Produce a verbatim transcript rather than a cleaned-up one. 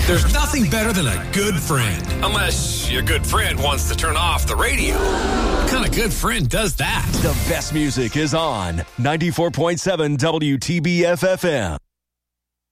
There's nothing better than a good friend. Unless your good friend wants to turn off the radio. What kind of good friend does that? The best music is on ninety-four point seven W T B F F M.